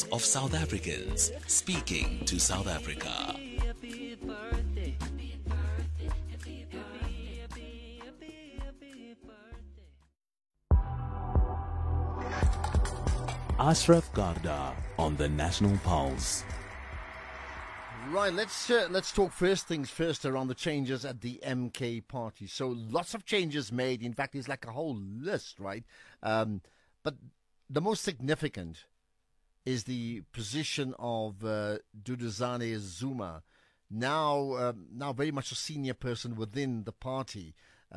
of South Africans speaking to South Africa. Ashraf Garda on the National Pulse. Right, let's talk first things first around the changes at the MK party. So lots of changes made. In fact, it's like a whole list, right? But the most significant is the position of Duduzane Zuma, now very much a senior person within the party.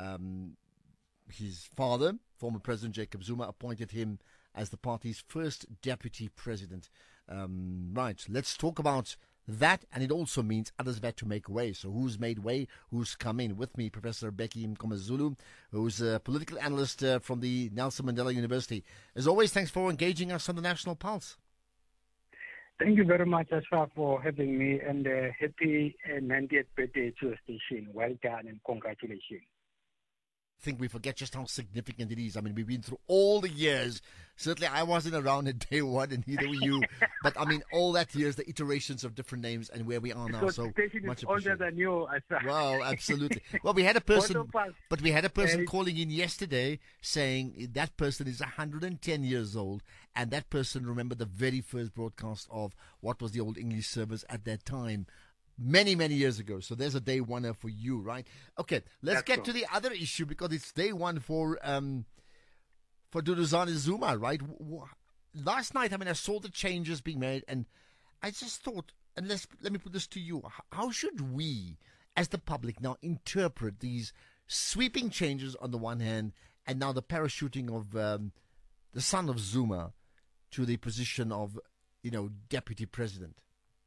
His father, former President Jacob Zuma, appointed him as the party's first deputy president. Right, let's talk about that, and it also means others have had to make way. So who's made way, who's come in? With me, Professor Becky Mkomazulu, who's a political analyst from the Nelson Mandela University. As always, thanks for engaging us on the National Pulse. Thank you very much, Ashraf, for having me, and happy 90th birthday to your station. Well done and congratulations. I think we forget just how significant it is. I mean, we've been through all the years. Certainly, I wasn't around at day one, and neither were you. But I mean, all that years, the iterations of different names, and where we are now. So the station much is older than you, Ashraf. Wow, absolutely. Well, we had a person, calling in yesterday saying that person is 110 years old, and that person remembered the very first broadcast of what was the old English service at that time. Many, many years ago. So there's a day one for you, right? Okay, let's get to the other issue, because it's day one for Duduzane Zuma, right? Last night, I saw the changes being made, and I just thought, and let me put this to you. How should we, as the public, now interpret these sweeping changes on the one hand, and now the parachuting of the son of Zuma to the position of, deputy president?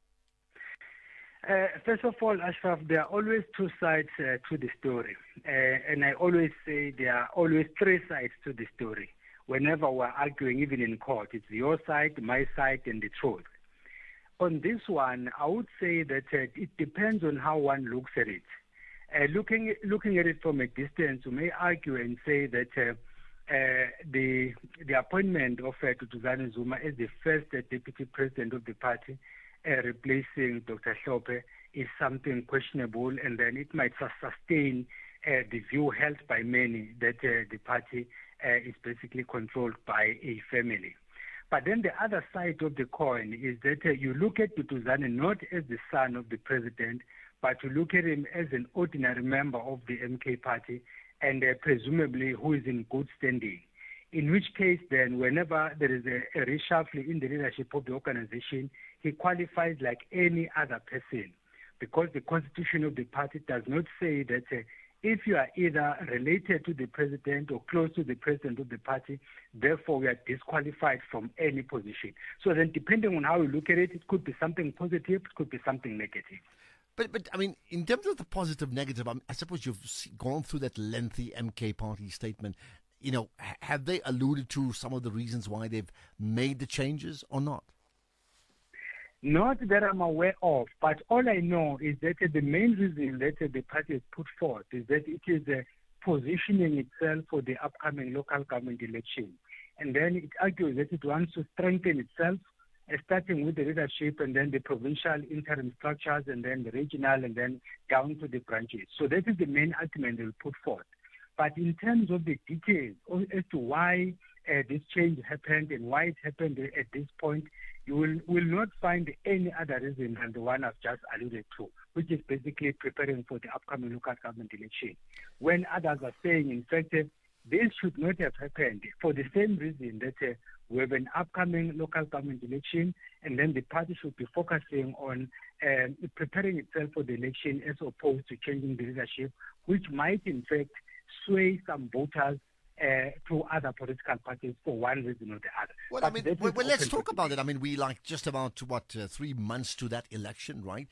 First of all, Ashraf, there are always two sides to the story. And I always say there are always three sides to the story. Whenever we're arguing, even in court, it's your side, my side, and the truth. On this one, I would say that it depends on how one looks at it. Looking at it from a distance, you may argue and say that the appointment of Duduzane Zuma as the first deputy president of the party, replacing Dr. Hlophe, is something questionable, and then it might sustain the view held by many that the party is basically controlled by a family. But then the other side of the coin is that you look at Duduzane not as the son of the president, but you look at him as an ordinary member of the MK party, and presumably who is in good standing. In which case, then, whenever there is a reshuffle in the leadership of the organization, he qualifies like any other person, because the constitution of the party does not say that if you are either related to the president or close to the president of the party, therefore you are disqualified from any position. So then, depending on how you look at it, it could be something positive, it could be something negative. But I mean, in terms of the positive, negative, I suppose you've gone through that lengthy MK party statement. Have they alluded to some of the reasons why they've made the changes or not? Not that I'm aware of, but all I know is that the main reason that the party has put forth is that it is positioning itself for the upcoming local government election. And then it argues that it wants to strengthen itself, starting with the leadership and then the provincial interim structures and then the regional and then down to the branches. So that is the main argument they'll put forth. But in terms of the details as to why this change happened and why it happened at this point, you will not find any other reason than the one I've just alluded to, which is basically preparing for the upcoming local government election. When others are saying, in fact, this should not have happened for the same reason that we have an upcoming local government election, and then the party should be focusing on preparing itself for the election as opposed to changing the leadership, which might, in fact, sway some voters to other political parties for one reason or the other. Well, let's talk about it. I mean, we just about 3 months to that election, right?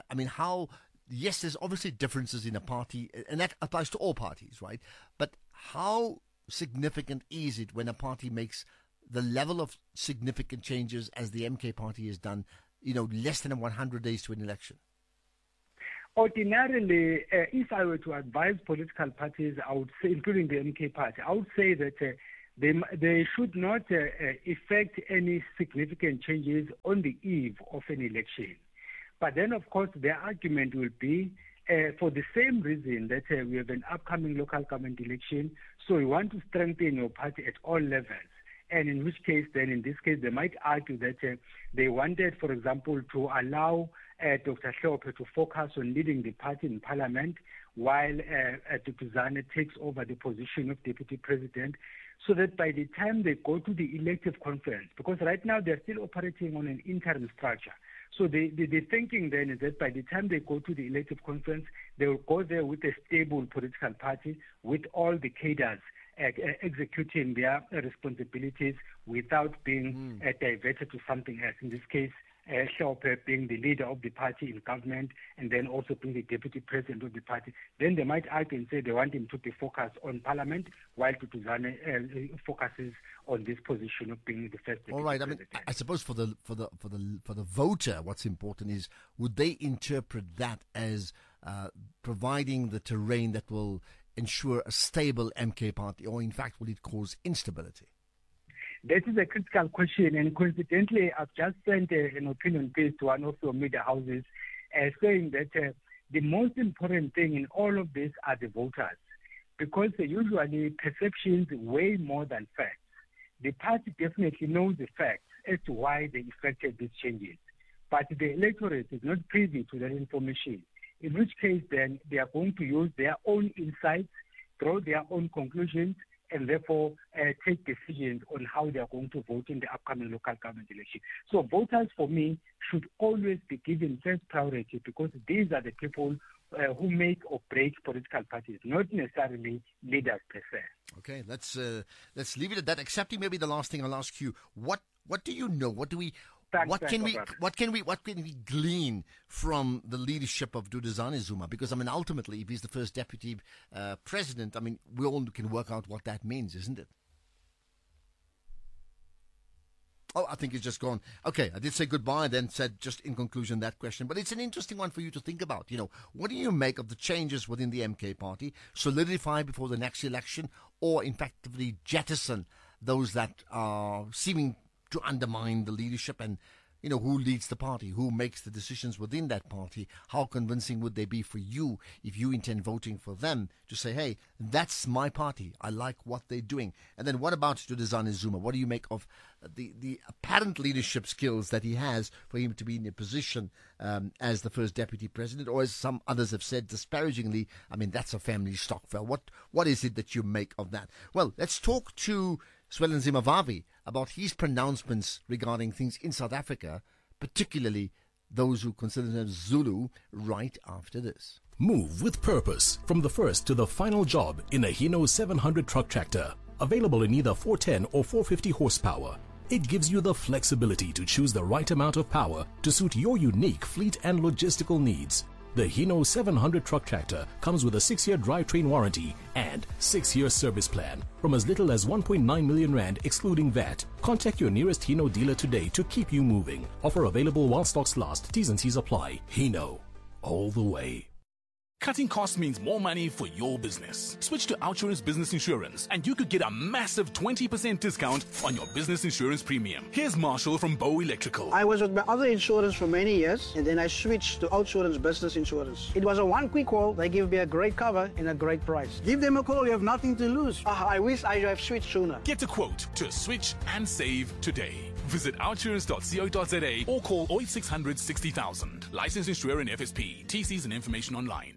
Yes, there's obviously differences in a party, and that applies to all parties, right? But how significant is it when a party makes the level of significant changes as the MK party has done, less than 100 days to an election? Ordinarily, if I were to advise political parties, I would say, including the MK party, I would say that they should not effect any significant changes on the eve of an election. But then, of course, their argument will be for the same reason that we have an upcoming local government election, so we want to strengthen your party at all levels. And in which case, then, in this case, they might argue that they wanted, for example, to allow Dr. Hlophe to focus on leading the party in parliament while Dr. Zane takes over the position of deputy president, so that by the time they go to the elective conference, because right now they're still operating on an interim structure, so the thinking then is that by the time they go to the elective conference, they will go there with a stable political party with all the cadres executing their responsibilities without being diverted to something else. In this case, Hlophe being the leader of the party in government and then also being the deputy president of the party. Then they might argue and say they want him to be focused on parliament while Tutuzane focuses on this position of being the first deputy All right. president. I mean, I suppose for the voter, what's important is, would they interpret that as providing the terrain that will ensure a stable MK party, or in fact will it cause instability? That is a critical question, and coincidentally, I've just sent an opinion piece to one of your media houses saying that the most important thing in all of this are the voters, because usually perceptions weigh more than facts. The party definitely knows the facts as to why they effected these changes, but the electorate is not privy to that information, in which case then they are going to use their own insights, draw their own conclusions, and therefore take decisions on how they are going to vote in the upcoming local government election. So voters, for me, should always be given first priority, because these are the people who make or break political parties, not necessarily leaders per se. Okay, let's leave it at that. Accepting maybe the last thing I'll ask you: what do you know? What can we glean from the leadership of Duduzane Zuma? Because I mean, ultimately, if he's the first deputy president, I mean, we all can work out what that means, isn't it? Oh, I think he's just gone. Okay, I did say goodbye, then said just in conclusion that question. But it's an interesting one for you to think about. You know, what do you make of the changes within the MK party, solidify before the next election, or effectively jettison those that are seeming to undermine the leadership? And, you know, who leads the party, who makes the decisions within that party? How convincing would they be for you if you intend voting for them to say, hey, that's my party, I like what they're doing? And then what about Duduzane Zuma? What do you make of the apparent leadership skills that he has for him to be in a position as the first deputy president, or as some others have said disparagingly, I mean, that's a family stokvel? What is it that you make of that? Well, let's talk to Zwelinzima Vavi about his pronouncements regarding things in South Africa, particularly those who consider themselves Zulu, right after this. Move with purpose from the first to the final job in a Hino 700 truck tractor. Available in either 410 or 450 horsepower. It gives you the flexibility to choose the right amount of power to suit your unique fleet and logistical needs. The Hino 700 truck tractor comes with a 6-year drivetrain warranty and 6-year service plan from as little as 1.9 million rand excluding VAT. Contact your nearest Hino dealer today to keep you moving. Offer available while stocks last. T's and C's apply. Hino, all the way. Cutting costs means more money for your business. Switch to OUTsurance Business Insurance and you could get a massive 20% discount on your business insurance premium. Here's Marshall from Bow Electrical. I was with my other insurance for many years and then I switched to OUTsurance Business Insurance. It was a one quick call. They give me a great cover and a great price. Give them a call. You have nothing to lose. I wish I have switched sooner. Get a quote to switch and save today. Visit outsurance.co.za or call 0800 60,000. Licensed insurer and FSP. TCs and information online.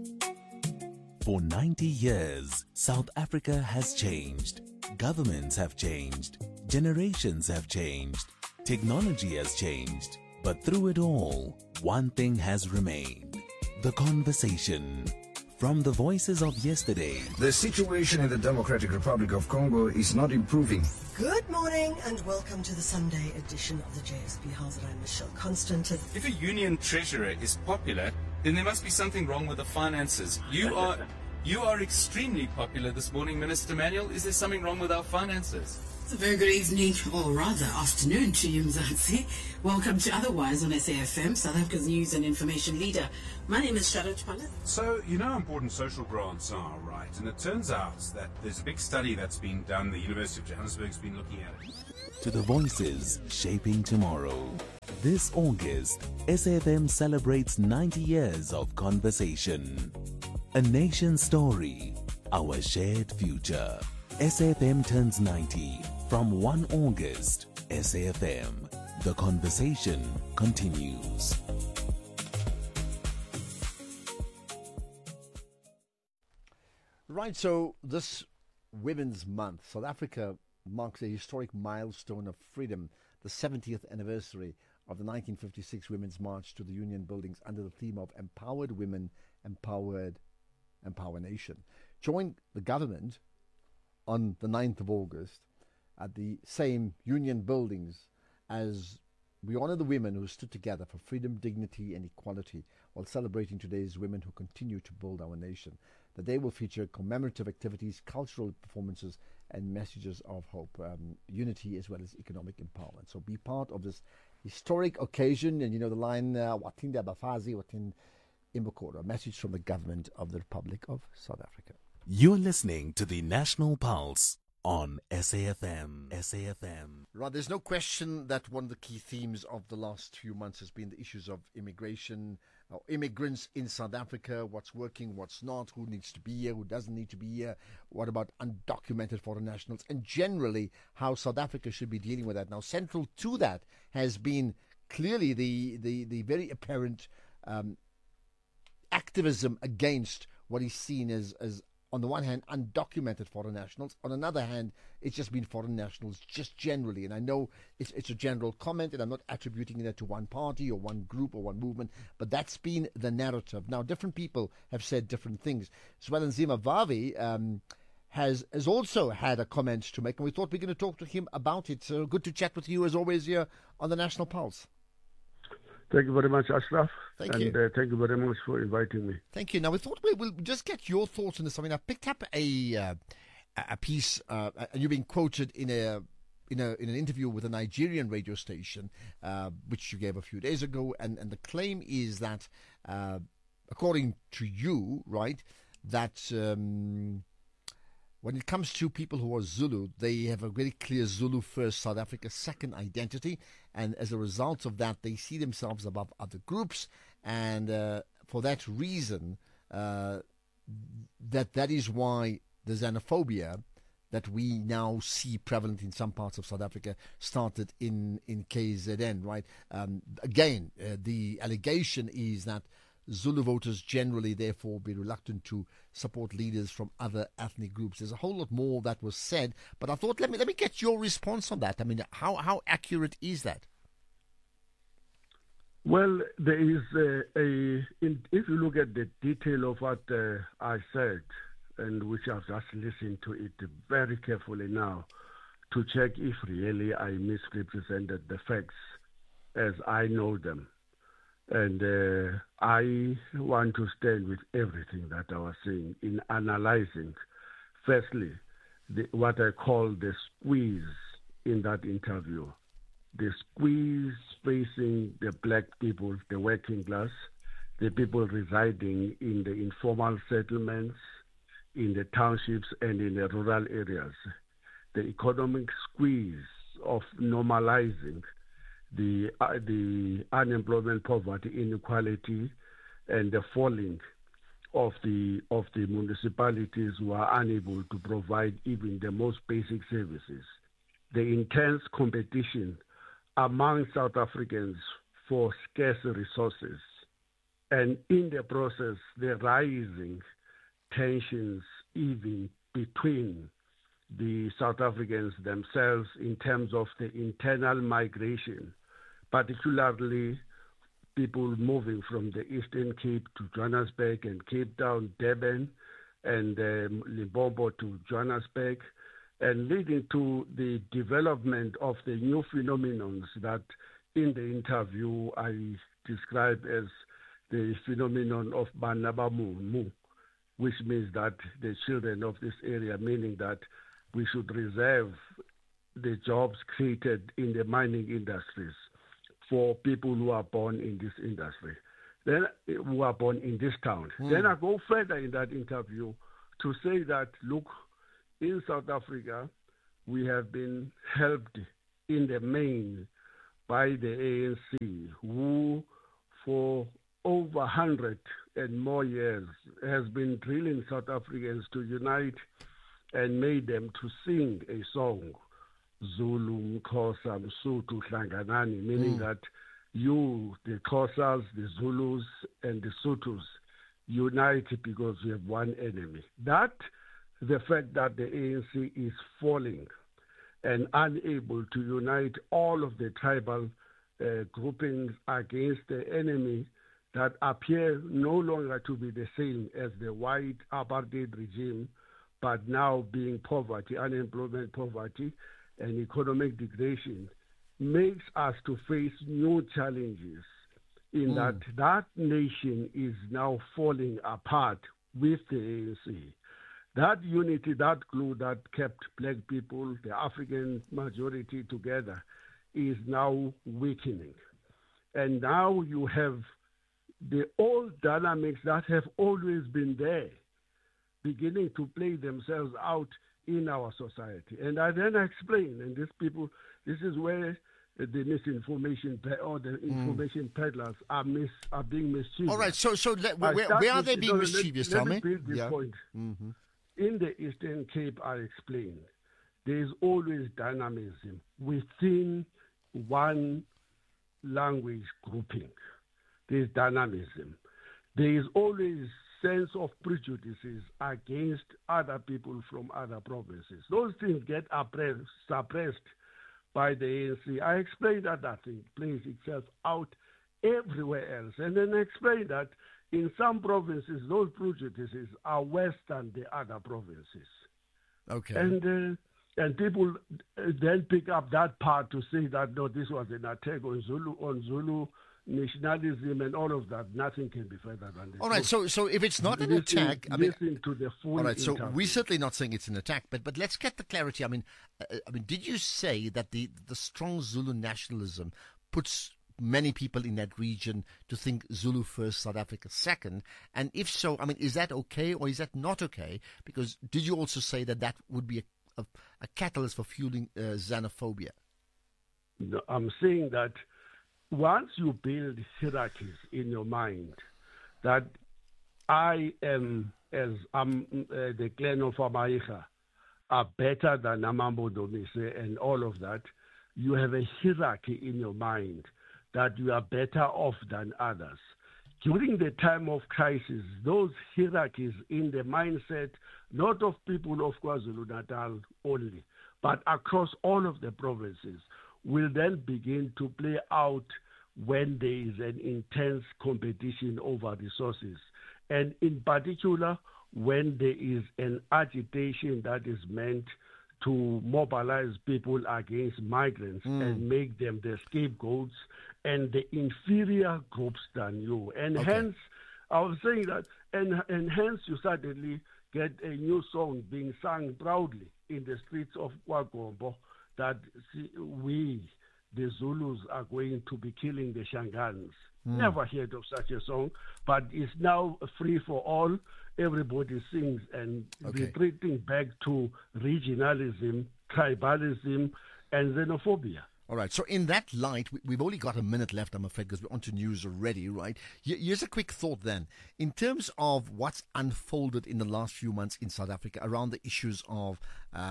For 90 years, South Africa has changed. Governments have changed. Generations have changed. Technology has changed. But through it all, one thing has remained. The conversation. From the voices of yesterday. The situation in the Democratic Republic of Congo is not improving. Good morning and welcome to the Sunday edition of the JSB House. I'm Michelle Constant. If a union treasurer is popular, then there must be something wrong with the finances. You are extremely popular this morning, Minister Manuel. Is there something wrong with our finances? It's a very good evening, or rather afternoon to you, Mzansi. Welcome to Otherwise on SAFM, South Africa's news and information leader. My name is Charlotte Pala. So, you know how important social grants are, right? And it turns out that there's a big study that's been done. The University of Johannesburg's been looking at it. To the voices shaping tomorrow. This August, SAFM celebrates 90 years of conversation. A nation's story, our shared future. SAFM turns 90 from 1 August. SAFM, the conversation continues. Right, so this Women's Month, South Africa marks a historic milestone of freedom, the 70th anniversary of the 1956 Women's March to the Union Buildings under the theme of Empowered Women, Empower Nation. Join the government on the 9th of August at the same Union Buildings as we honor the women who stood together for freedom, dignity and equality while celebrating today's women who continue to build our nation. The day will feature commemorative activities, cultural performances and messages of hope, unity as well as economic empowerment. So be part of this historic occasion, and you know the line, Watinda Bafazi, Watin Imbokoro, a message from the government of the Republic of South Africa. You're listening to the National Pulse on SAFM. SAFM. Right, there's no question that one of the key themes of the last few months has been the issues of immigration, or immigrants in South Africa, what's working, what's not, who needs to be here, who doesn't need to be here, what about undocumented foreign nationals, and generally how South Africa should be dealing with that. Now, central to that has been clearly the very apparent activism against what is seen as on the one hand, undocumented foreign nationals. On another hand, it's just been foreign nationals just generally. And I know it's a general comment, and I'm not attributing it to one party or one group or one movement, but that's been the narrative. Now, different people have said different things. Zwelinzima Vavi has also had a comment to make, and we thought we're going to talk to him about it. So good to chat with you, as always, here on the National Pulse. Thank you very much, Ashraf. Thank you. Thank you very much for inviting me. Thank you. Now, we thought we'll just get your thoughts on this. I mean, I picked up a piece, and you're being quoted in an interview with a Nigerian radio station, which you gave a few days ago, and the claim is that, according to you, right, that when it comes to people who are Zulu, they have a very clear Zulu first, South Africa second identity, and as a result of that, they see themselves above other groups, and for that reason, that is why the xenophobia that we now see prevalent in some parts of South Africa started in KZN, right? Again, the allegation is that Zulu voters generally, therefore, be reluctant to support leaders from other ethnic groups. There's a whole lot more that was said, but I thought let me get your response on that. I mean, how accurate is that? Well, there is if you look at the detail of what I said, and which I've just listened to it very carefully now, to check if really I misrepresented the facts as I know them. And I want to stand with everything that I was saying in analyzing, firstly, what I call the squeeze in that interview. The squeeze facing the black people, the working class, the people residing in the informal settlements, in the townships and in the rural areas. The economic squeeze of normalizing the unemployment, poverty, inequality, and the falling of the municipalities who are unable to provide even the most basic services. The intense competition among South Africans for scarce resources, and in the process, the rising tensions even between the South Africans themselves in terms of the internal migration, particularly people moving from the Eastern Cape to Johannesburg and Cape Town, Durban, and Limpopo to Johannesburg, and leading to the development of the new phenomenons that in the interview I described as the phenomenon of Banabamu, which means that the children of this area, meaning that we should reserve the jobs created in the mining industries for people who are born in this industry, then who are born in this town. Then I go further in that interview to say that, look, in South Africa, we have been helped in the main by the ANC, who for over 100 and more years has been drilling South Africans to unite and made them to sing a song, Zulu, Xhosa, Msotho, Hlanganani, meaning that you, the Xhosas, the Zulus, and the Sothos unite because we have one enemy. That, the fact that the ANC is falling and unable to unite all of the tribal groupings against the enemy that appear no longer to be the same as the white apartheid regime, but now being poverty, unemployment, poverty, and economic degradation, makes us to face new challenges in that nation is now falling apart with the ANC. That unity, that glue that kept black people, the African majority together, is now weakening. And now you have the old dynamics that have always been there beginning to play themselves out in our society. And I then explain, and this is where the misinformation or the information peddlers are being mischievous. All right, so where are they being mischievous, tell me? Let me build this point. In the Eastern Cape, I explained, there is always dynamism within one language grouping. There is dynamism. There is always sense of prejudices against other people from other provinces. Those things get suppressed by the ANC. I explained that thing plays itself out everywhere else. And then I explained that in some provinces, those prejudices are worse than the other provinces. Okay. And people then pick up that part to say that, no, this was an attack on Zulu nationalism and all of that. Nothing can be further than this. All right, so if it's not an attack, listen to the full all right, so interview. we're certainly not saying it's an attack, but let's get the clarity. I mean, did you say that the strong Zulu nationalism puts many people in that region to think Zulu first, South Africa second? And if so, I mean, is that okay or is that not okay? Because did you also say that that would be a catalyst for fueling xenophobia? No, I'm saying that once you build hierarchies in your mind, that I am, as the clan of Amaiha, are better than Namambo Domise and all of that, you have a hierarchy in your mind that you are better off than others. During the time of crisis, those hierarchies in the mindset, not of people of KwaZulu-Natal only, but across all of the provinces, will then begin to play out when there is an intense competition over resources. And in particular, when there is an agitation that is meant to mobilize people against migrants and make them the scapegoats and the inferior groups than you. And hence, I was saying that, and hence you suddenly get a new song being sung proudly in the streets of KwaGombo that we, the Zulus, are going to be killing the Shangans. Never heard of such a song, but it's now free for all. Everybody sings, and retreating back to regionalism, tribalism, and xenophobia. All right, so in that light, we've only got a minute left, I'm afraid, because we're on to news already, right? Here's a quick thought then. In terms of what's unfolded in the last few months in South Africa around the issues of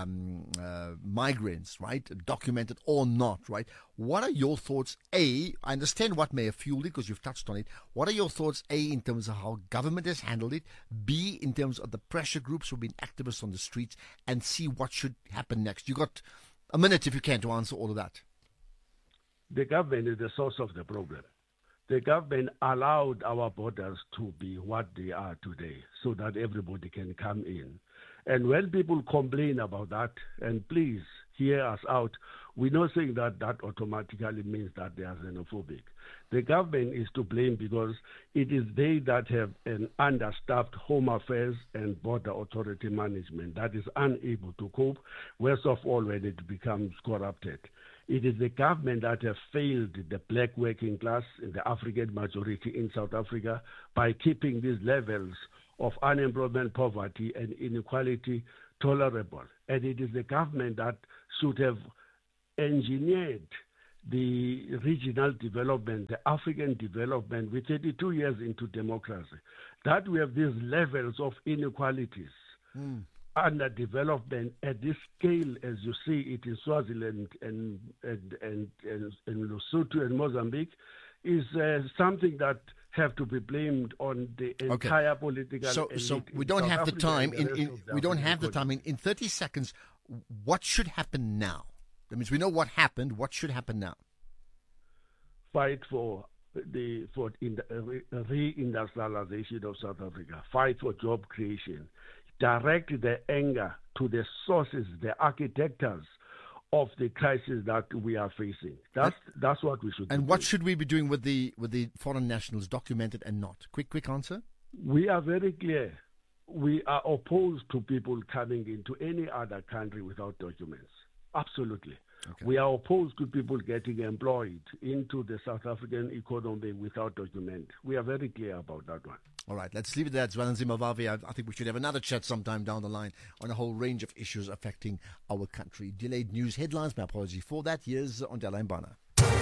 migrants, right, documented or not, right? What are your thoughts, A, I understand what may have fueled it because you've touched on it. What are your thoughts, A, in terms of how government has handled it, B, in terms of the pressure groups who've been activists on the streets, and C, what should happen next? You got a minute, if you can, to answer all of that. The government is the source of the problem. The government allowed our borders to be what they are today so that everybody can come in. And when people complain about that, and please hear us out, we're not saying that automatically means that they are xenophobic. The government is to blame because it is they that have an understaffed Home Affairs and Border Authority management that is unable to cope, worst of all when it becomes corrupted. It is the government that have failed the black working class and the African majority in South Africa by keeping these levels of unemployment, poverty, and inequality tolerable. And it is the government that should have engineered the regional development, the African development, with 32 years into democracy. That we have these levels of inequalities. Underdevelopment at this scale, as you see it in Swaziland and Lesotho and Mozambique, is something that have to be blamed on the entire political. So we don't have the time. We don't have the time. In 30 seconds, what should happen now? That means we know what happened. What should happen now? Fight for the reindustrialization of South Africa. Fight for job creation. Direct the anger to the sources, the architects of the crisis that we are facing. That's what we should do. And what should we be doing with the foreign nationals, documented and not? Quick answer. We are very clear. We are opposed to people coming into any other country without documents. Absolutely. Okay. We are opposed to people getting employed into the South African economy without document. We are very clear about that one. All right, let's leave it there. Zwelinzima Vavi. I think we should have another chat sometime down the line on a whole range of issues affecting our country. Delayed news headlines, my apology for that. Here's Ondala Mbana.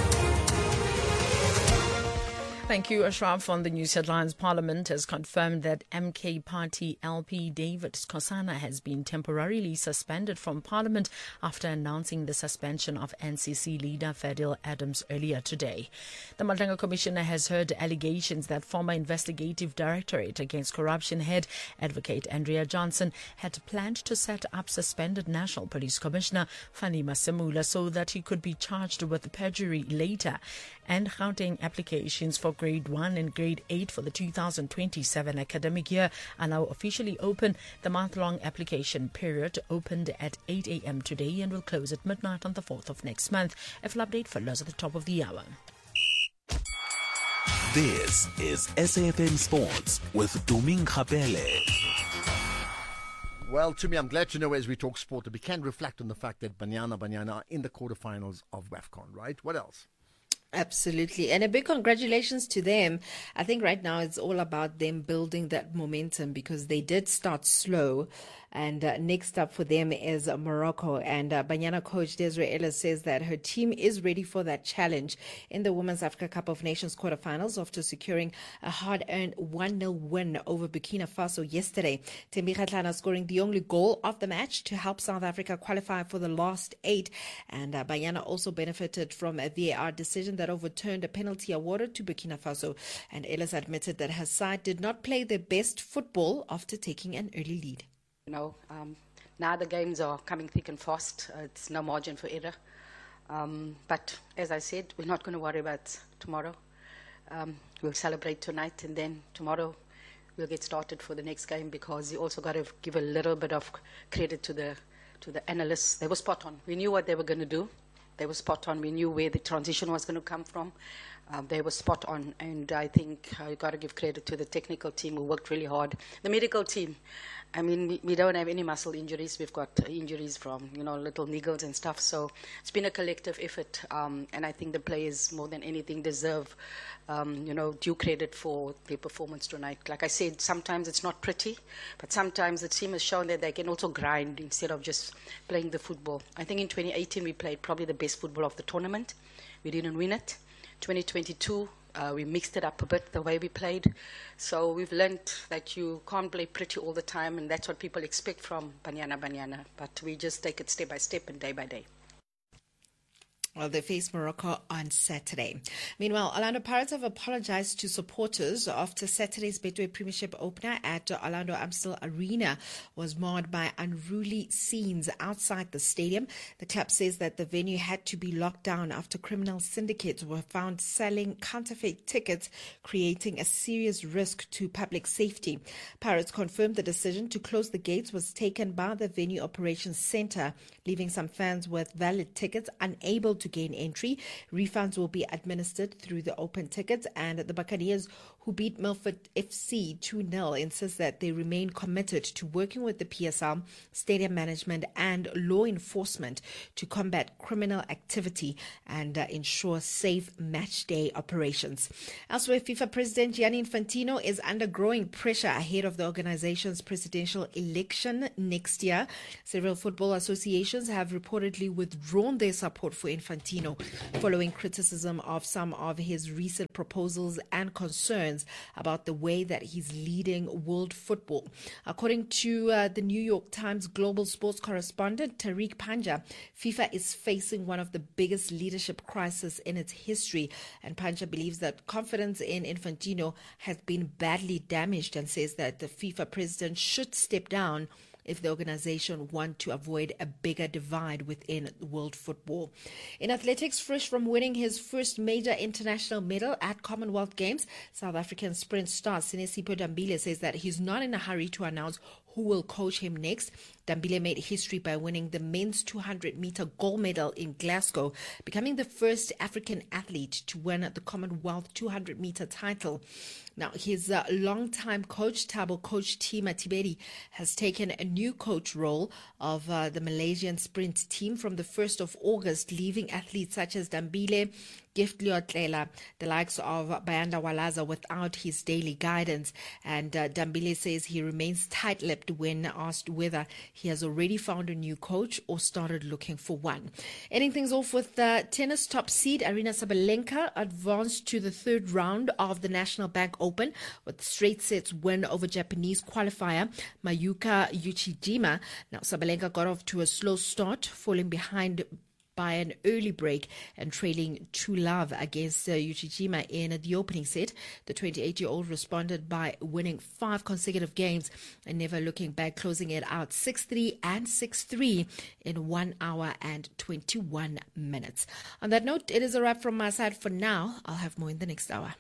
Thank you, Ashraf. On the news headlines, Parliament has confirmed that MK Party LP David Skosana has been temporarily suspended from Parliament after announcing the suspension of NCC leader Fadil Adams earlier today. The Malanga Commissioner has heard allegations that former Investigative Directorate Against Corruption head Advocate Andrea Johnson had planned to set up suspended National Police Commissioner Fani Masemula so that he could be charged with perjury later, and Gauteng applications for Grade 1 and Grade 8 for the 2027 academic year are now officially open. The month-long application period opened at 8 a.m. today and will close at midnight on the 4th of next month. A full update follows at the top of the hour. This is SAFM Sports with Duming Khapele. Well, to me, I'm glad to know as we talk sport that we can reflect on the fact that Banyana are in the quarterfinals of WAFCON, right? What else? Absolutely. And a big congratulations to them. I think right now it's all about them building that momentum because they did start slow. And next up for them is Morocco. And Banyana coach Desiree Ellis says that her team is ready for that challenge in the Women's Africa Cup of Nations quarterfinals after securing a hard-earned 1-0 win over Burkina Faso yesterday. Thembi Kgatlana scoring the only goal of the match to help South Africa qualify for the last 8. And Banyana also benefited from a VAR decision that overturned a penalty awarded to Burkina Faso. And Ellis admitted that her side did not play their best football after taking an early lead. Now the games are coming thick and fast. It's no margin for error. But as I said, we're not going to worry about tomorrow. We'll celebrate tonight, and then tomorrow we'll get started for the next game, because you also got to give a little bit of credit to the analysts. They were spot on. We knew what they were going to do. They were spot on. We knew where the transition was going to come from. They were spot on, and I think you've got to give credit to the technical team who worked really hard. The medical team, I mean, we don't have any muscle injuries. We've got injuries from, little niggles and stuff. So it's been a collective effort, and I think the players, more than anything, deserve, due credit for their performance tonight. Like I said, sometimes it's not pretty, but sometimes the team has shown that they can also grind instead of just playing the football. I think in 2018 we played probably the best football of the tournament. We didn't win it. 2022, we mixed it up a bit, the way we played. So we've learned that you can't play pretty all the time, and that's what people expect from Banyana. But we just take it step by step and day by day. Well, they face Morocco on Saturday. Meanwhile, Orlando Pirates have apologized to supporters after Saturday's Betway Premiership opener at Orlando Amstel Arena was marred by unruly scenes outside the stadium. The club says that the venue had to be locked down after criminal syndicates were found selling counterfeit tickets, creating a serious risk to public safety. Pirates confirmed the decision to close the gates was taken by the venue operations center, leaving some fans with valid tickets unable to gain entry. Refunds will be administered through the open tickets, and the Buccaneers, who beat Milford FC 2-0, insist that they remain committed to working with the PSL, stadium management and law enforcement to combat criminal activity and ensure safe match day operations. Elsewhere, FIFA President Gianni Infantino is under growing pressure ahead of the organization's presidential election next year. Several football associations have reportedly withdrawn their support for Infantino following criticism of some of his recent proposals and concerns about the way that he's leading world football. According to the New York Times global sports correspondent Tariq Panja, FIFA is facing one of the biggest leadership crises in its history, and Panja believes that confidence in Infantino has been badly damaged and says that the FIFA president should step down if the organization want to avoid a bigger divide within world football. In athletics, fresh from winning his first major international medal at Commonwealth Games, South African sprint star Sinesipho Dambile says that he's not in a hurry to announce who will coach him next. Dambile made history by winning the men's 200-meter gold medal in Glasgow, becoming the first African athlete to win the Commonwealth 200-meter title. Now, his longtime coach, Thabo coach Tima Tiberi, has taken a new coach role of the Malaysian sprint team from the 1st of August, leaving athletes such as Dambile, Gift Leotlela, the likes of Bayanda Walaza without his daily guidance. And Dambile says he remains tight-lipped when asked whether he has already found a new coach or started looking for one. Ending things off with tennis top seed Aryna Sabalenka advanced to the third round of the National Bank Open with straight sets win over Japanese qualifier Mayuka Uchijima. Now, Sabalenka got off to a slow start, falling behind by an early break and trailing 2-love against Uchijima in the opening set. The 28-year-old responded by winning 5 consecutive games and never looking back, closing it out 6-3 and 6-3 in 1 hour and 21 minutes. On that note, it is a wrap from my side for now. I'll have more in the next hour.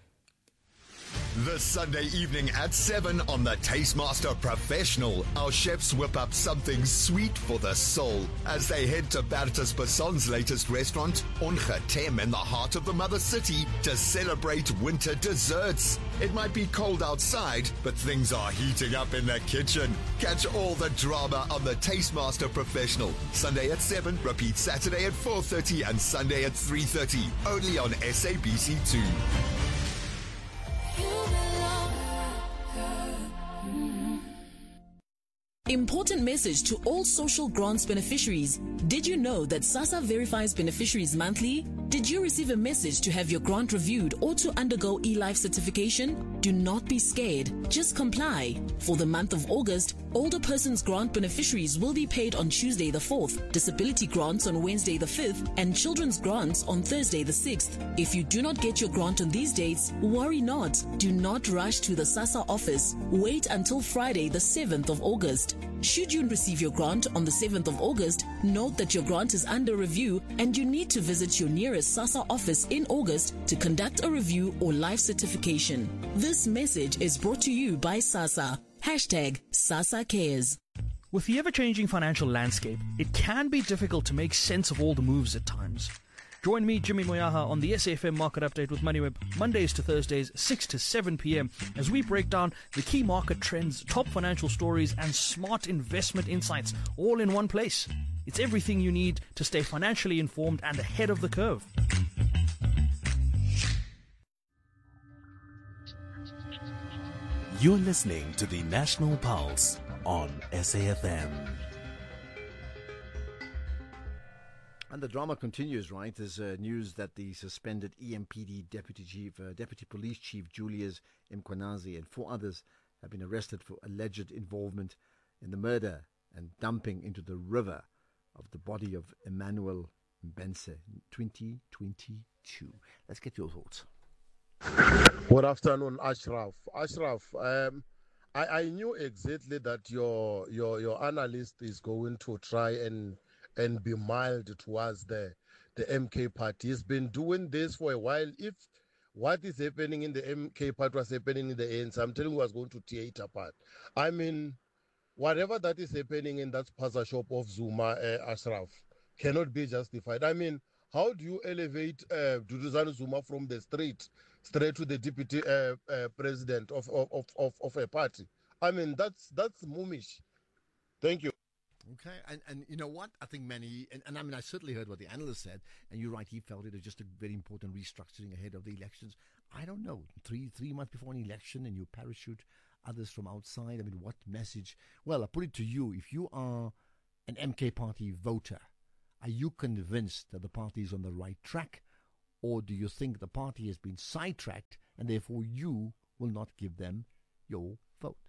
This Sunday evening at 7 on the Tastemaster Professional, our chefs whip up something sweet for the soul as they head to Bertus Basson's latest restaurant, Ongetem, in the heart of the mother city to celebrate winter desserts. It might be cold outside, but things are heating up in the kitchen. Catch all the drama on the Tastemaster Professional. Sunday at 7, repeat Saturday at 4:30 and Sunday at 3:30, only on SABC2. Important message to all social grants beneficiaries. Did you know that SASSA verifies beneficiaries monthly? Did you receive a message to have your grant reviewed or to undergo eLife certification? Do not be scared. Just comply. For the month of August, older persons grant beneficiaries will be paid on Tuesday the 4th, disability grants on Wednesday the 5th, and children's grants on Thursday the 6th. If you do not get your grant on these dates, worry not. Do not rush to the SASSA office. Wait until Friday the 7th of August. Should you receive your grant on the 7th of August, note that your grant is under review and you need to visit your nearest SASSA office in August to conduct a review or life certification. This message is brought to you by SASSA. Hashtag SASSA Cares. With the ever-changing financial landscape, it can be difficult to make sense of all the moves at times. Join me, Jimmy Moyaha, on the SAFM Market Update with MoneyWeb, Mondays to Thursdays, 6 to 7 p.m, as we break down the key market trends, top financial stories, and smart investment insights, all in one place. It's everything you need to stay financially informed and ahead of the curve. You're listening to the National Pulse on SAFM. And the drama continues, right? There's news that the suspended EMPD Deputy Police Chief Julius Mkhwanazi and 4 others have been arrested for alleged involvement in the murder and dumping into the river of the body of Emmanuel Bense 2022. Let's get your thoughts. Good afternoon, Ashraf. Ashraf, I knew exactly that your analyst is going to try and be mild towards the MK party. He's been doing this for a while. If what is happening in the MK party was happening in the ANC, I'm telling you, was going to tear it apart. I mean, whatever that is happening in that spaza shop of Zuma, Ashraf, cannot be justified. I mean, how do you elevate Duduzane Zuma from the street straight to the deputy president of a party? I mean, that's moomish. Thank you. Okay, and you know what? I think many, and I mean, I certainly heard what the analyst said, and you're right, he felt it was just a very important restructuring ahead of the elections. I don't know, three months before an election, and you parachute others from outside. I mean, what message? Well, I put it to you, if you are an MK party voter, are you convinced that the party is on the right track, or do you think the party has been sidetracked, and therefore you will not give them your vote?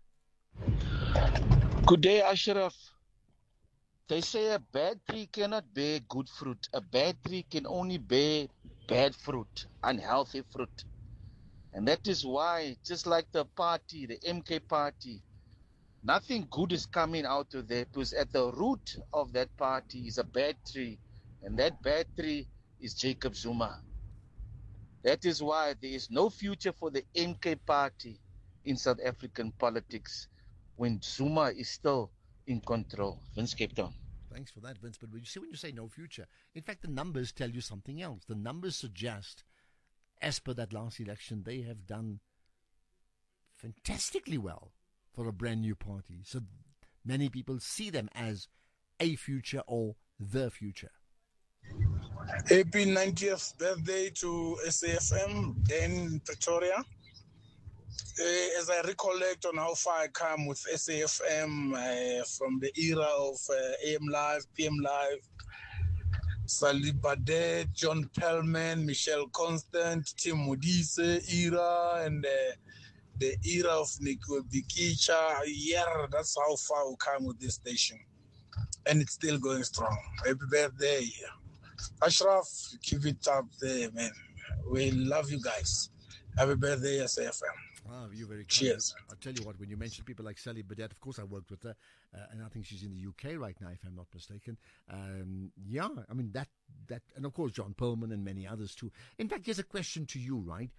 Good day, Ashraf. They say a bad tree cannot bear good fruit. A bad tree can only bear bad fruit, unhealthy fruit. And that is why, just like the party, the MK party, nothing good is coming out of there, because at the root of that party is a bad tree. And that bad tree is Jacob Zuma. That is why there is no future for the MK party in South African politics when Zuma is still in control. Vince, Cape Town. Thanks for that, Vince. But you see, when you say no future, in fact, the numbers tell you something else. The numbers suggest, as per that last election, they have done fantastically well for a brand new party. So many people see them as a future or the future. Happy 90th birthday to SAFM in Pretoria. As I recollect on how far I come with SAFM from the era of AM Live, PM Live, Sally Badet, John Pellman, Michelle Constant, Tim Modise era, and the era of Nico Bikicha. Yeah, that's how far we come with this station. And it's still going strong. Happy birthday. Ashraf, keep it up there, man. We love you guys. Happy birthday, SAFM. Ah, you're very kind. Cheers. I'll tell you what, when you mention people like Sally Badet, of course I worked with her, and I think she's in the UK right now, if I'm not mistaken. Yeah, I mean, that, and of course John Perlman and many others too. In fact, here's a question to you, right?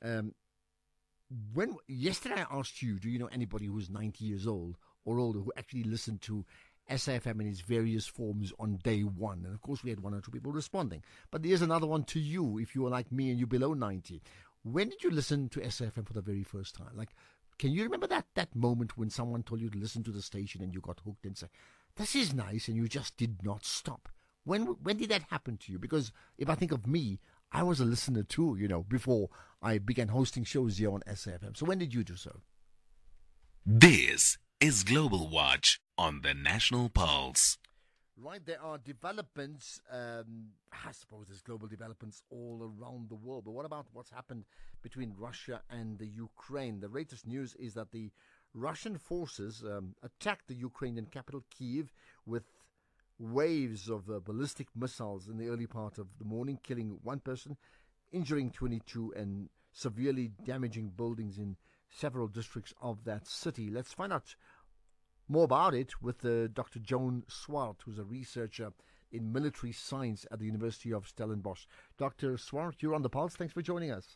Yesterday I asked you, do you know anybody who's 90 years old or older who actually listened to SAFM in its various forms on day one? And of course we had one or two people responding. But here's another one to you, if you are like me and you're below 90. When did you listen to SAFM for the very first time? Like, can you remember that moment when someone told you to listen to the station and you got hooked and said, this is nice, and you just did not stop? When did that happen to you? Because if I think of me, I was a listener too, before I began hosting shows here on SAFM. So when did you do so? This is Global Watch on the National Pulse. Right, there are developments, I suppose there's global developments all around the world, but what about what's happened between Russia and the Ukraine? The latest news is that the Russian forces attacked the Ukrainian capital, Kyiv, with waves of ballistic missiles in the early part of the morning, killing one person, injuring 22, and severely damaging buildings in several districts of that city. Let's find out more about it with Dr. Joan Swart, who's a researcher in military science at the University of Stellenbosch. Dr. Swart, you're on the Pulse. Thanks for joining us.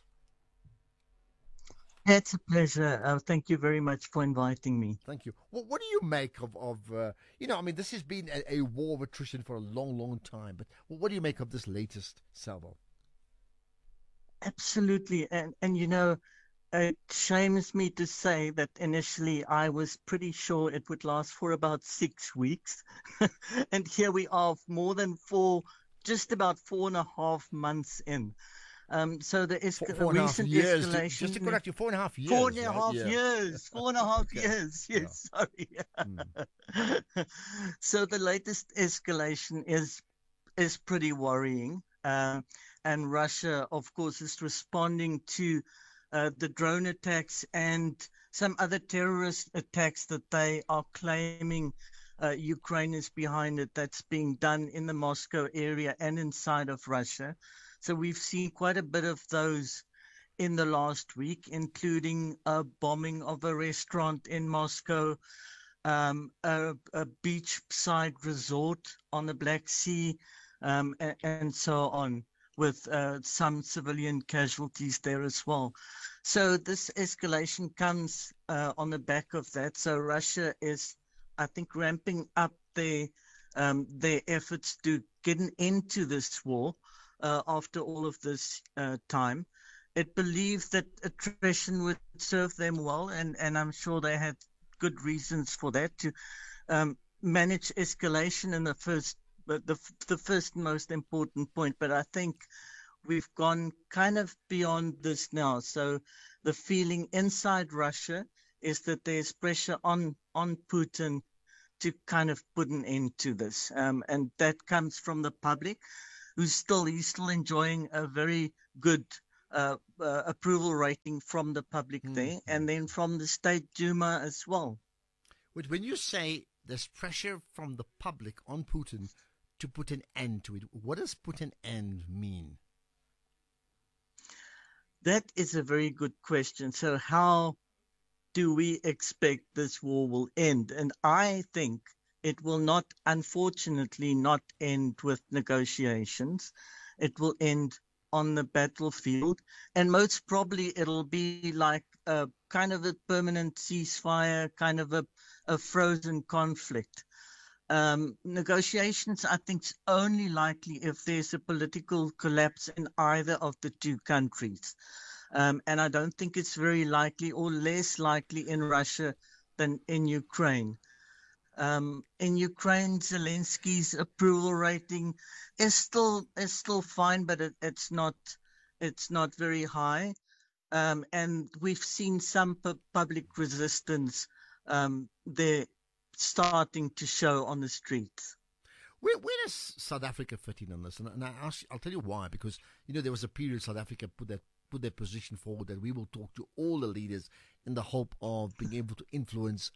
It's a pleasure. Thank you very much for inviting me. Thank you. Well, what do you make of I mean, this has been a war of attrition for a long, long time, but what do you make of this latest salvo? Absolutely. And it shames me to say that initially I was pretty sure it would last for about 6 weeks. And here we are just about 4.5 months in. So the recent escalation. Just to correct you, 4.5 years. 4.5 years. 4.5 years. Yes, sorry. So the latest escalation is pretty worrying. And Russia, of course, is responding to the drone attacks and some other terrorist attacks that they are claiming Ukraine is behind it, that's being done in the Moscow area and inside of Russia. So we've seen quite a bit of those in the last week, including a bombing of a restaurant in Moscow, a beachside resort on the Black Sea, and so on, with some civilian casualties there as well. So this escalation comes on the back of that. So Russia is, I think, ramping up their efforts to get into this war after all of this time. It believes that attrition would serve them well, and I'm sure they had good reasons for that, to manage escalation in the first most important point. But I think we've gone kind of beyond this now. So the feeling inside Russia is that there's pressure on Putin to kind of put an end to this. And that comes from the public, he's still enjoying a very good approval rating from the public there, and then from the State Duma as well. But when you say there's pressure from the public on Putin to put an end to it, what does put an end mean? That is a very good question. So how do we expect this war will end? And I think it will not, unfortunately, not end with negotiations. It will end on the battlefield, and most probably it'll be like a kind of a permanent ceasefire, kind of a frozen conflict. Negotiations, I think, is only likely if there's a political collapse in either of the two countries. And I don't think it's very likely, or less likely, in Russia than in Ukraine. In Ukraine, Zelensky's approval rating is still fine, but it's not very high. And we've seen some public resistance there starting to show on the streets. Where does South Africa fit in on this? And I'll tell you why. Because there was a period South Africa put their position forward that we will talk to all the leaders in the hope of being able to influence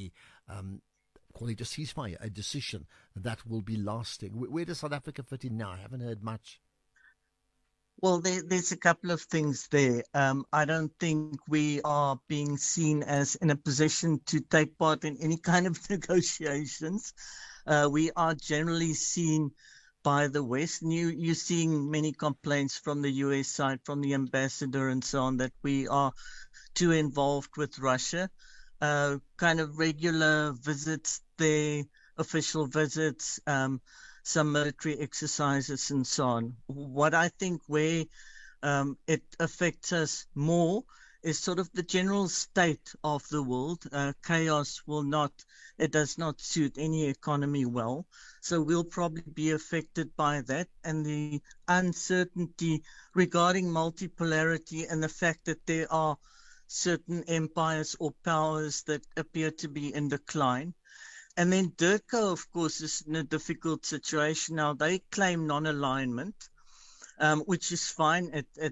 call it a ceasefire, a decision that will be lasting. Where does South Africa fit in now? I haven't heard much. Well, there's a couple of things there. I don't think we are being seen as in a position to take part in any kind of negotiations. We are generally seen by the West. And you're seeing many complaints from the US side, from the ambassador and so on, that we are too involved with Russia. Kind of regular visits there, official visits, some military exercises and so on. What I think where it affects us more is sort of the general state of the world. Chaos does not suit any economy well. So we'll probably be affected by that, and the uncertainty regarding multipolarity and the fact that there are certain empires or powers that appear to be in decline. And then DIRCO, of course, is in a difficult situation now. They claim non-alignment, which is fine.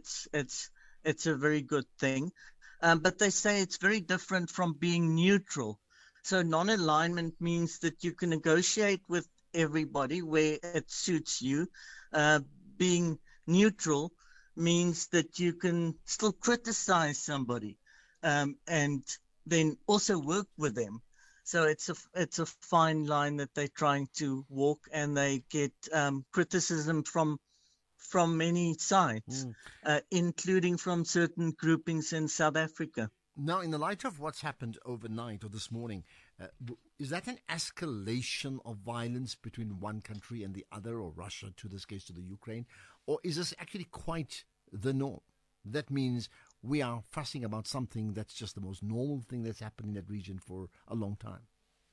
It's a very good thing. But they say it's very different from being neutral. So non-alignment means that you can negotiate with everybody where it suits you. Being neutral means that you can still criticize somebody and then also work with them. So it's a fine line that they're trying to walk, and they get criticism from many sides, including from certain groupings in South Africa. Now, in the light of what's happened overnight or this morning, is that an escalation of violence between one country and the other, or Russia, to this case, to the Ukraine? Or is this actually quite the norm? That means we are fussing about something that's just the most normal thing that's happened in that region for a long time.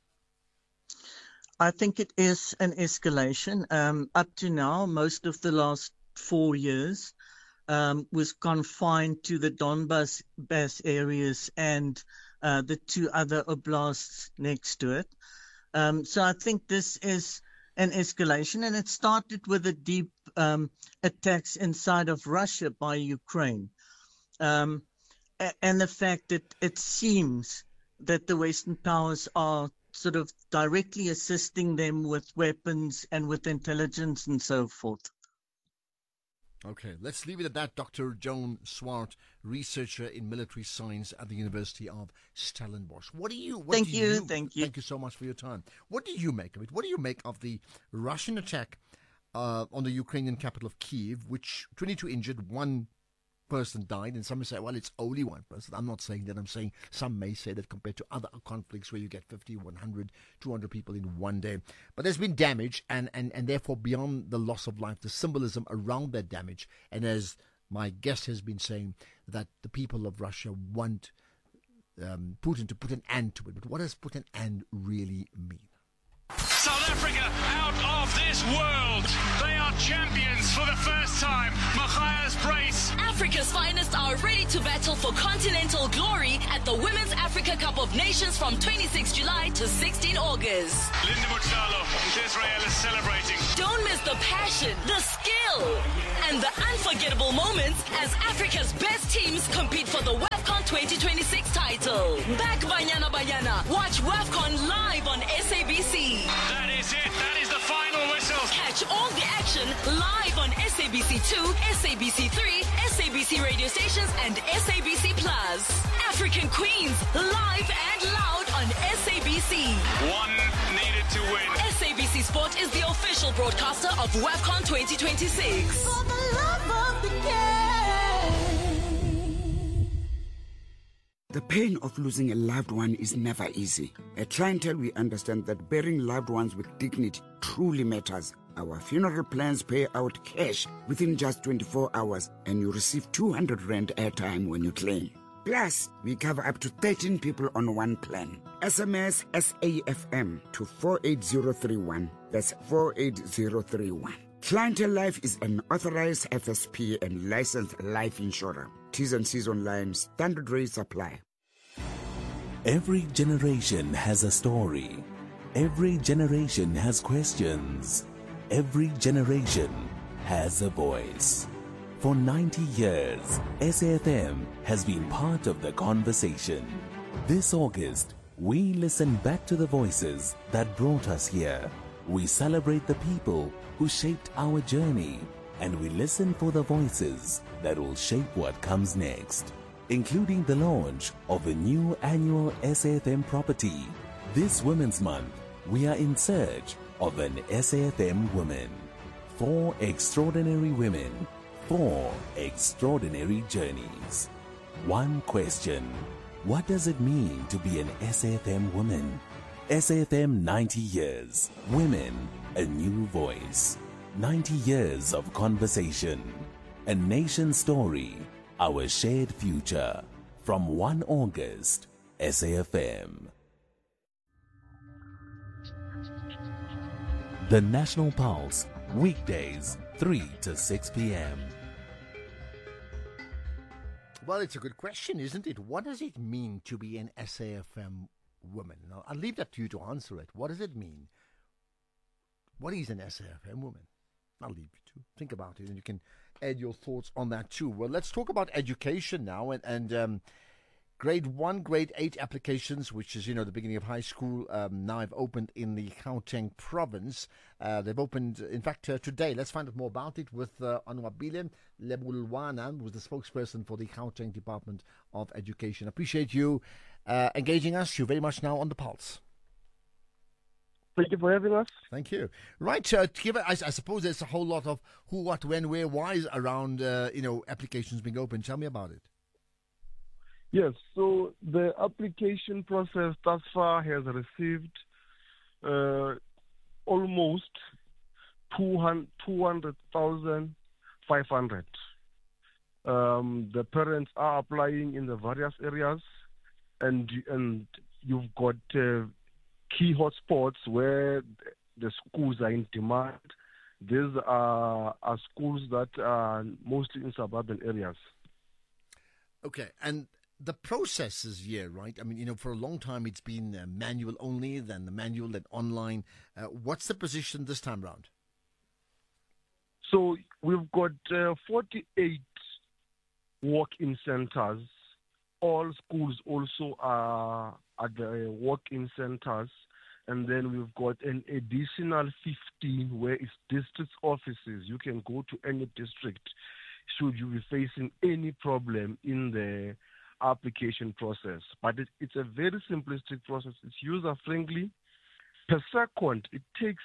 I think it is an escalation. Up to now, most of the last 4 years was confined to the Donbas areas and the two other oblasts next to it. So I think this is an escalation, and it started with the deep attacks inside of Russia by Ukraine. And the fact that it seems that the Western powers are sort of directly assisting them with weapons and with intelligence and so forth. Okay, let's leave it at that. Dr. Joan Swart, researcher in military science at the University of Stellenbosch. Thank you so much for your time. What do you make of it? What do you make of the Russian attack on the Ukrainian capital of Kyiv, which 22 injured, one person died, and some say, well, it's only one person. I'm not saying that. I'm saying some may say that compared to other conflicts where you get 50, 100, 200 people in one day. But there's been damage, and therefore beyond the loss of life, the symbolism around that damage. And as my guest has been saying, that the people of Russia want Putin to put an end to it. But what does put an end really mean? South Africa out of this world. They are champions for the first time. Matthias Brace. Africa's finest are ready to battle for continental glory at the Women's Africa Cup of Nations from 26 July to 16 August. Linda Mutsalo, Israel is celebrating. Don't miss the passion, the skill, and the unforgettable moments as Africa's best teams compete for the WAFCON 2026 title. Back Banyana Banyana. Watch WAFCON live on SABC. That is it. That is the final whistle. Catch all the action live on SABC2, SABC3, SABC radio stations, and SABC Plus. African Queens, live and loud on SABC. One needed to win. SABC Sport is the official broadcaster of WAFCON 2026. For the love of the game. The pain of losing a loved one is never easy. At Clientele, we understand that burying loved ones with dignity truly matters. Our funeral plans pay out cash within just 24 hours, and you receive 200 Rand airtime when you claim. Plus, we cover up to 13 people on one plan. SMS SAFM to 48031. That's 48031. Clientele Life is an authorized FSP and licensed life insurer. T's and C's online. Standard rates apply. Every generation has a story. Every generation has questions. Every generation has a voice. For 90 years, SAFM has been part of the conversation. This August, we listen back to the voices that brought us here. We celebrate the people who shaped our journey, and we listen for the voices that will shape what comes next, including the launch of a new annual SAFM property. This Women's Month, we are in search of an SAFM woman. 4 extraordinary women, 4 extraordinary journeys. One question: what does it mean to be an SAFM woman? SAFM 90 years. Women, a new voice. 90 years of conversation. A nation story. Our shared future. From 1 August, SAFM. The National Pulse. Weekdays, 3 to 6 p.m. Well, it's a good question, isn't it? What does it mean to be an SAFM woman? Now, I'll leave that to you to answer it. What does it mean? What is an SAFM woman? I'll leave you to think about it, and you can add your thoughts on that too. Well, let's talk about education now, and grade 1, grade 8 applications, which is, the beginning of high school, now have opened in the Gauteng province. They've opened, in fact, today. Let's find out more about it with Anwabile Lebulwana, who's the spokesperson for the Gauteng Department of Education. Appreciate you engaging us. You're very much now on the pulse. Thank you for having us. Thank you. Right, I suppose there's a whole lot of who, what, when, where, why around, applications being opened. Tell me about it. Yes, so the application process thus far has received almost 200,500. The parents are applying in the various areas, and you've got key hotspots where the schools are in demand. These are schools that are mostly in suburban areas. Okay, and the process is here, right? I mean, for a long time it's been manual only, then the manual, then online. What's the position this time round? So we've got 48 walk-in centers. All schools also are at the walk-in centers. and then we've got an additional 15 where it's district offices. You can go to any district should you be facing any problem in the application process. But it's a very simplistic process. It's user-friendly. Per second, it takes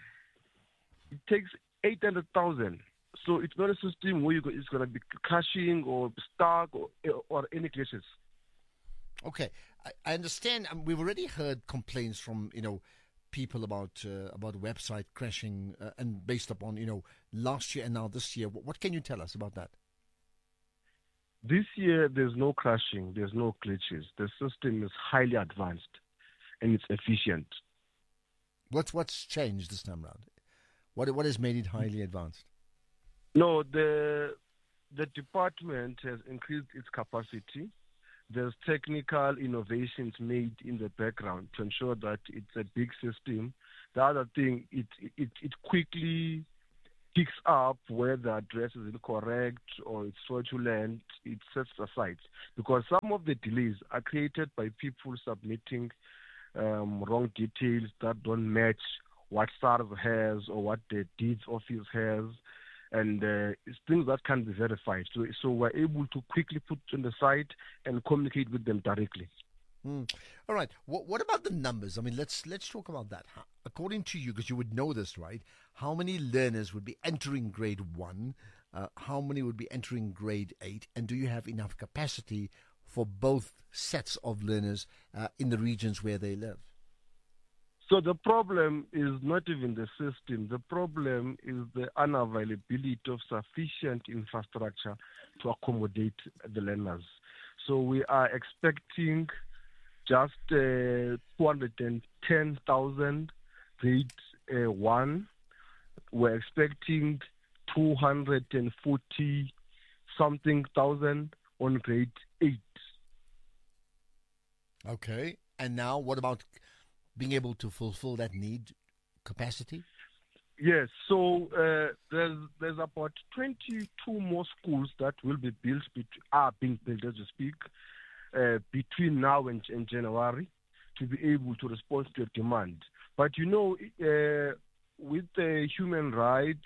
800,000. So it's not a system where it's going to be crashing or stuck or any glitches. Okay, I understand. We've already heard complaints from people about website crashing and based upon last year and now this year. What can you tell us about that? This year there's no crashing, there's no glitches. The system is highly advanced and it's efficient. What's changed this time around? What has made it highly advanced? No, the department has increased its capacity. There's technical innovations made in the background to ensure that it's a big system. The other thing, it quickly picks up where the address is incorrect or it's fraudulent. It sets aside, because some of the delays are created by people submitting wrong details that don't match what SARS has or what the deeds office has. And it's things that can be verified. So we're able to quickly put on the site and communicate with them directly. All right. What about the numbers? I mean, let's talk about that. According to you, because you would know this, right? How many learners would be entering grade 1? How many would be entering grade 8? And do you have enough capacity for both sets of learners in the regions where they live? So the problem is not even the system. The problem is the unavailability of sufficient infrastructure to accommodate the learners. So we are expecting just 210,000 grade 1. We're expecting 240-something thousand on grade 8. Okay. And now what about being able to fulfill that need capacity? Yes, so there's about 22 more schools that will be built, are being built as we speak, between now and January to be able to respond to the demand. But with the human rights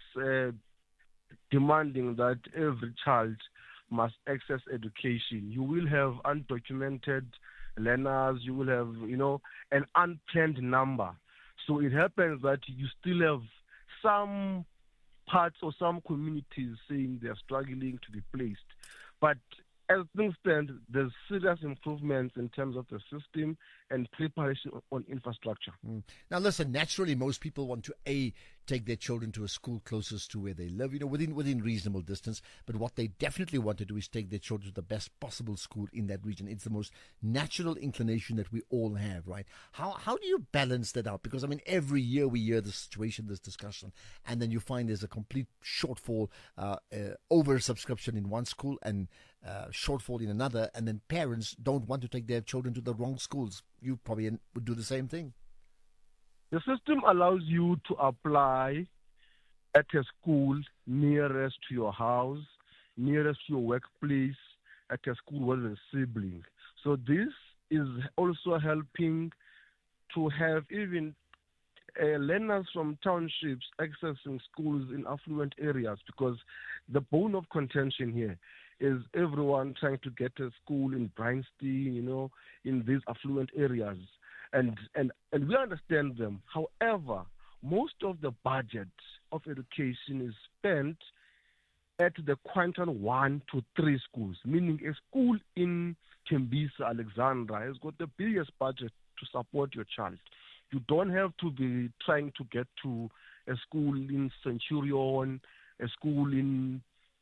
demanding that every child must access education, you will have undocumented learners, you will have, an unplanned number. So it happens that you still have some parts or some communities saying they're struggling to be placed. But as things stand, there's serious improvements in terms of the system and preparation on infrastructure. Now, listen, naturally, most people want to, take their children to a school closest to where they live, within reasonable distance. But what they definitely want to do is take their children to the best possible school in that region. It's the most natural inclination that we all have, right? How do you balance that out? Because, every year we hear this situation, this discussion, and then you find there's a complete shortfall, oversubscription in one school and shortfall in another, and then parents don't want to take their children to the wrong schools. You probably would do the same thing. The system allows you to apply at a school nearest to your house, nearest to your workplace, at a school where there's a sibling. So this is also helping to have even learners from townships accessing schools in affluent areas, because the bone of contention here is everyone trying to get a school in Bryanston, in these affluent areas. And we understand them. However, most of the budget of education is spent at the quintile 1 to 3 schools, meaning a school in Tembisa, Alexandra, has got the biggest budget to support your child. You don't have to be trying to get to a school in Centurion, a school in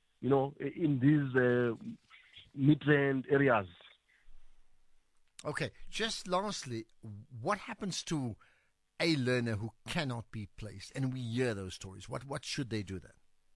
these Midland areas. Okay, just lastly, what happens to a learner who cannot be placed? And we hear those stories. What should they do then?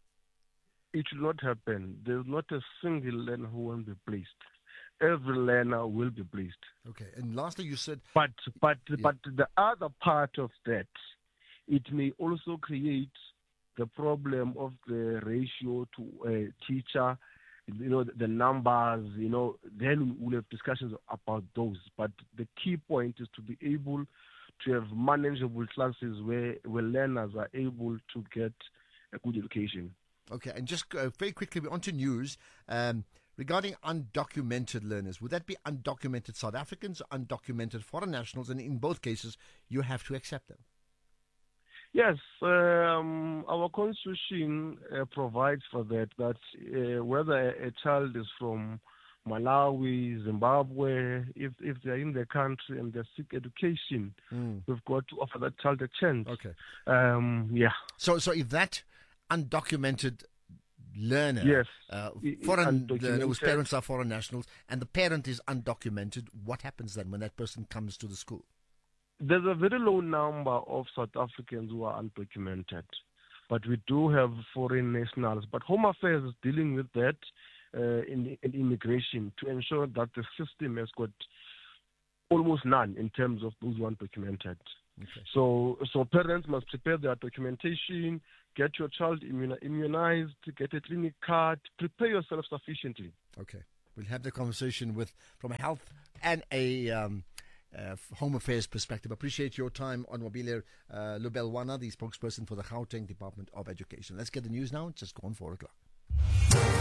It will not happen. There's not a single learner who won't be placed. Every learner will be placed. Okay, and lastly, you said... But the other part of that, it may also create the problem of the ratio to a teacher, the numbers, then we'll have discussions about those. But the key point is to be able to have manageable classes where learners are able to get a good education. Okay, and just very quickly, we're on to news. Regarding undocumented learners, would that be undocumented South Africans or undocumented foreign nationals? And in both cases, you have to accept them. Yes, our constitution provides for that, whether a child is from Malawi, Zimbabwe, if they're in the country and they seek education, we've got to offer that child a chance. Okay. Yeah. So if that undocumented learner, yes, foreign learner whose parents are foreign nationals, and the parent is undocumented, what happens then when that person comes to the school? There's a very low number of South Africans who are undocumented, but we do have foreign nationals. But Home Affairs is dealing with that in immigration to ensure that the system has got almost none in terms of those who are undocumented. Okay. So parents must prepare their documentation, get your child immunized, get a clinic card, prepare yourself sufficiently. Okay. We'll have the conversation from a health and a Home Affairs perspective. Appreciate your time on Mobile Lubelwana, the spokesperson for the Gauteng Department of Education. Let's get the news now. It's just gone 4 o'clock.